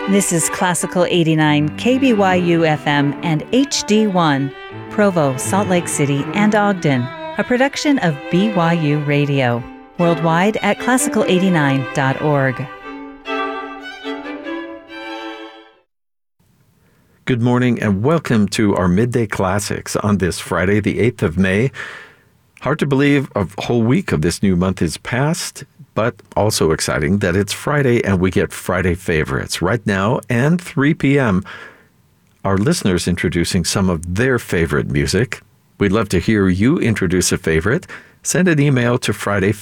This is Classical 89 KBYU FM and HD1, Provo, Salt Lake City, and Ogden, a production of BYU Radio, worldwide at classical89.org. Good morning and welcome to our Midday Classics on this Friday, the 8th of May. Hard to believe a whole week of this new month is past, but also exciting that it's Friday and we get Friday favorites. Right now and 3 p.m., our listeners introducing some of their favorite music. We'd love to hear you introduce a favorite. Send an email to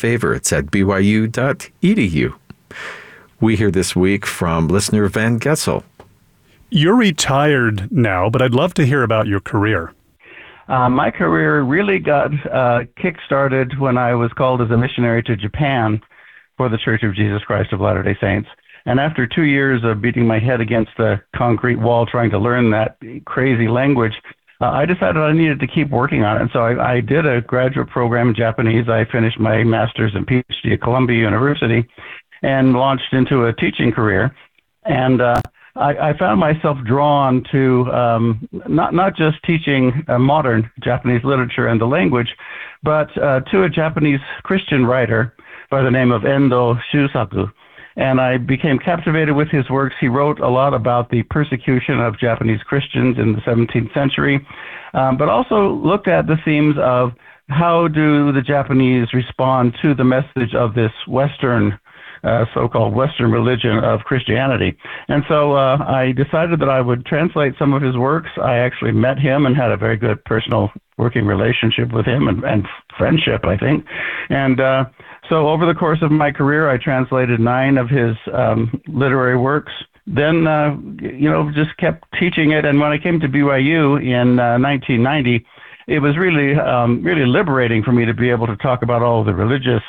fridayfavorites@byu.edu. We hear this week from listener Van Gessel. You're retired now, but I'd love to hear about your career. My career really got kick-started when I was called as a missionary to Japan for the Church of Jesus Christ of Latter-day Saints. And after 2 years of beating my head against the concrete wall trying to learn that crazy language, I decided I needed to keep working on it. And so I did a graduate program in Japanese. I finished my master's and PhD at Columbia University and launched into a teaching career. And I found myself drawn to not just teaching modern Japanese literature and the language, but to a Japanese Christian writer by the name of Endo Shusaku. And I became captivated with his works. He wrote a lot about the persecution of Japanese Christians in the 17th century, but also looked at the themes of how do the Japanese respond to the message of this Western so-called Western religion of Christianity. And so I decided that I would translate some of his works. I actually met him and had a very good personal working relationship with him and friendship, I think. And so over the course of my career, I translated 9 of his literary works. Then, just kept teaching it. And when I came to BYU in 1990, it was really liberating for me to be able to talk about all of the religious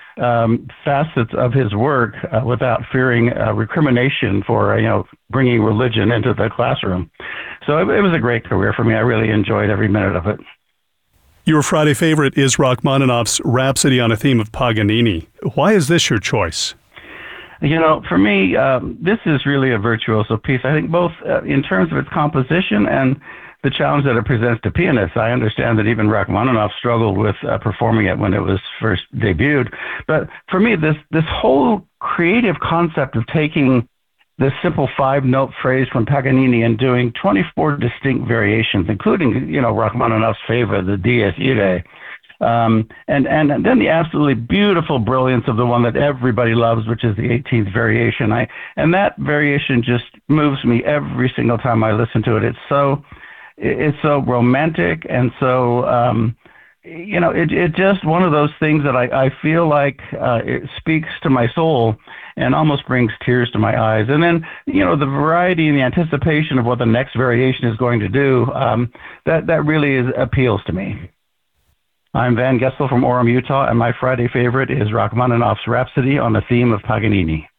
facets of his work without fearing recrimination for bringing religion into the classroom. So it was a great career for me. I really enjoyed every minute of it. Your Friday favorite is Rachmaninoff's Rhapsody on a Theme of Paganini. Why is this your choice? For me, this is really a virtuoso piece. I think both in terms of its composition and the challenge that it presents to pianists. I understand that even Rachmaninoff struggled with performing it when it was first debuted. But for me, this whole creative concept of taking this simple 5-note phrase from Paganini and doing 24 distinct variations, including, Rachmaninoff's favorite, the Dies Irae, and then the absolutely beautiful brilliance of the one that everybody loves, which is the 18th variation. And that variation just moves me every single time I listen to it. It's so romantic and so, it's just one of those things that I feel like it speaks to my soul and almost brings tears to my eyes. And then, the variety and the anticipation of what the next variation is going to do, that really appeals to me. I'm Van Gessel from Orem, Utah, and my Friday favorite is Rachmaninoff's Rhapsody on the Theme of Paganini.